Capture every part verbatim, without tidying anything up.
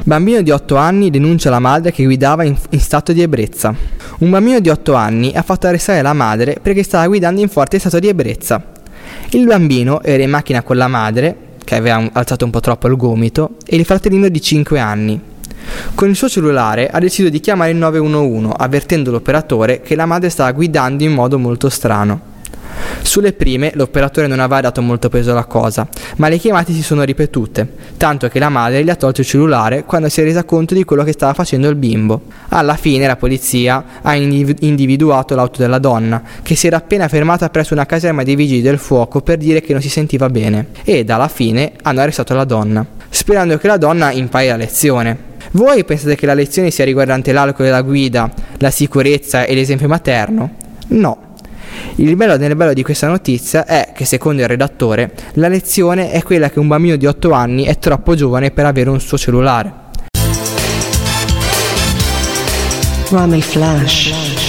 Bambino di otto anni denuncia la madre che guidava in, in stato di ebbrezza. Un bambino di otto anni ha fatto arrestare la madre perché stava guidando in forte stato di ebbrezza. Il bambino era in macchina con la madre, che aveva alzato un po' troppo il gomito, e il fratellino di cinque anni. Con il suo cellulare ha deciso di chiamare il nove uno uno, avvertendo l'operatore che la madre stava guidando in modo molto strano. Sulle prime l'operatore non aveva dato molto peso alla cosa, ma le chiamate si sono ripetute, tanto che la madre gli ha tolto il cellulare quando si è resa conto di quello che stava facendo il bimbo. Alla fine la polizia ha individuato l'auto della donna, che si era appena fermata presso una caserma dei vigili del fuoco per dire che non si sentiva bene, ed alla fine hanno arrestato la donna, sperando che la donna impari la lezione. Voi pensate che la lezione sia riguardante l'alcol e la guida, la sicurezza e l'esempio materno? No. Il bello del bello di questa notizia è che, secondo il redattore, la lezione è quella che un bambino di otto anni è troppo giovane per avere un suo cellulare. Rummy Flash.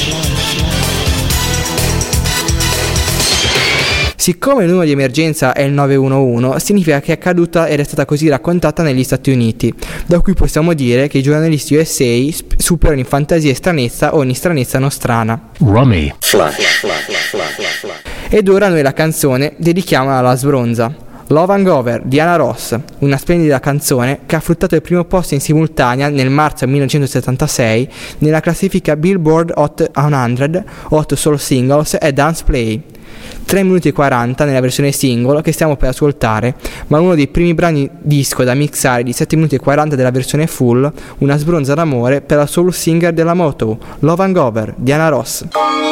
Siccome il numero di emergenza è il nove uno uno, significa che è accaduta ed è stata così raccontata negli Stati Uniti, da cui possiamo dire che i giornalisti U S A superano in fantasia e stranezza ogni stranezza nostrana. Rummy Flash. Ed ora noi la canzone dedichiamola alla sbronza. Love Hangover di Diana Ross, una splendida canzone che ha fruttato il primo posto in simultanea nel marzo millenovecentosettantasei nella classifica Billboard Hot cento, Hot Soul Singles e Dance Play. tre minuti e quaranta nella versione singolo che stiamo per ascoltare, ma uno dei primi brani disco da mixare di sette minuti e quaranta della versione full, una sbronza d'amore per la soul singer della Motown, Love Hangover, Diana Ross.